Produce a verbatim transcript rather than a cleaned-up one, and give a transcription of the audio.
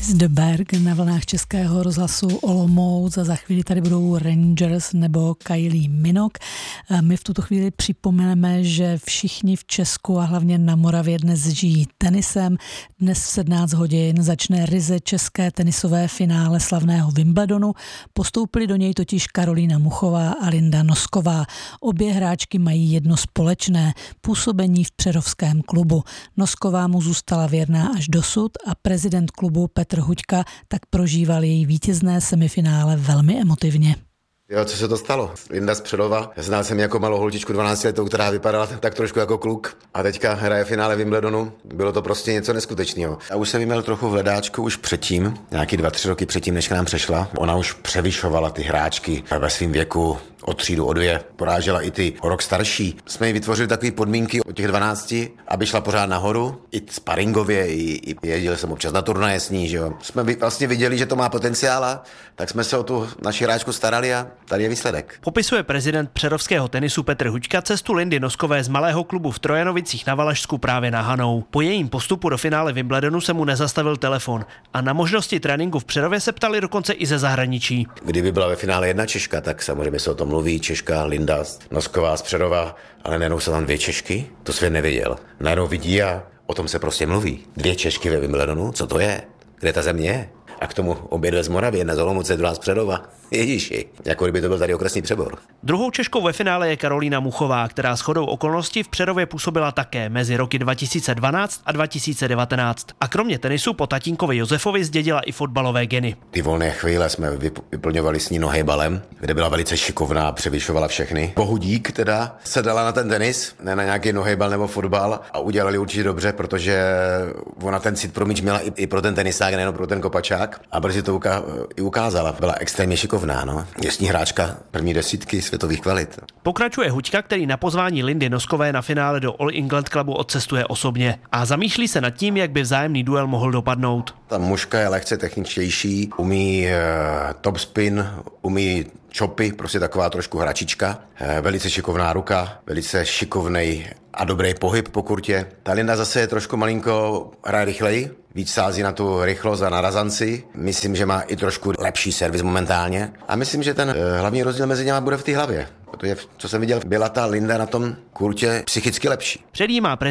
Is the Berg na vlnách Českého rozhlasu Olomouc a za chvíli tady budou Rangers nebo Kylie Minogue. My v tuto chvíli připomeneme, že všichni v Česku a hlavně na Moravě dnes žijí tenisem. Dnes v sedmnáct hodin začne ryze české tenisové finále slavného Wimbledonu. Postoupili do něj totiž Karolína Muchová a Linda Nosková. Obě hráčky mají jedno společné – působení v přerovském klubu. Nosková mu zůstala věrná až dosud a prezident klubu Petr Huďka tak prožíval její vítězné semifinále velmi emotivně. Jo, co se to stalo? Linda z Přerova. Znal jsem jako malou holčičku dvanáctiletou, která vypadala tak trošku jako kluk. A teďka hraje finále Wimbledonu. Bylo to prostě něco neskutečného. A už jsem jí měl trochu v hledáčku už předtím, nějaký dva, tři roky předtím, než k nám přešla. Ona už převyšovala ty hráčky ve svém věku o třídu, o dvě. Porážela i ty o rok starší. Jsme jí vytvořili takové podmínky od těch dvanácti, aby šla pořád nahoru. I sparingově, i, i jezdil jsem občas na turnaje s ní, že jo. Jsme vlastně viděli, že to má potenciála, tak jsme se o tu naši hráčku starali a tady je výsledek. Popisuje prezident přerovského tenisu Petr Huďka cestu Lindy Noskové z malého klubu v Trojanovicích na Valašsku právě na Hanou. Po jejím postupu do finále Wimbledonu se mu nezastavil telefon a na možnosti tréninku v Přerově se ptali dokonce i ze zahraničí. Kdyby byla ve finále jedna Češka, tak samozřejmě se o tom mluví, Češka, Linda Nosková z Přerova, ale najednou jsou tam dvě Češky, to svět neviděl. Najednou vidí a o tom se prostě mluví. Dvě Češky ve Wimbledonu, co to je? Kde ta země je? A k tomu obě dvě z Moravy, jedna z Olomouce, druhá z Přerova. Ježíši, jako kdyby to byl tady okresní Přebor. Druhou Češkou ve finále je Karolína Muchová, která shodou okolností v Přerově působila také mezi roky dva tisíce dvanáct a dva tisíce devatenáct. A kromě tenisu po tatínkovi Josefovi zdědila i fotbalové geny. Ty volné chvíle jsme vyplňovali s ní nohejbalem, kde byla velice šikovná, převyšovala všechny. Bohudík teda se dala na ten tenis, ne na nějaký nohejbal nebo fotbal a udělali určitě dobře, protože ona ten cit pro míč měla i, i pro ten tenisák, nejen pro ten kopačák. A brzy to uká, i ukázala. Byla extrémně šikovná, no. Je s ní hráčka první desítky světových kvalit. Pokračuje Huďka, který na pozvání Lindy Noskové na finále do All England Clubu odcestuje osobně a zamýšlí se nad tím, jak by vzájemný duel mohl dopadnout. Ta mužka je lehce techničtější, umí uh, topspin, umí čopy, prostě taková trošku hračička. Uh, velice šikovná ruka, velice šikovnej a dobrý pohyb po kurtě. Ta Linda zase je trošku malinko hraje rychleji, víc sází na tu rychlost a na razanci. Myslím, že má i trošku lepší servis momentálně. A myslím, že ten uh, hlavní rozdíl mezi něma bude v té hlavě. Protože, co jsem viděl, byla ta Linda na tom kurtě psychicky lepší. Předjímá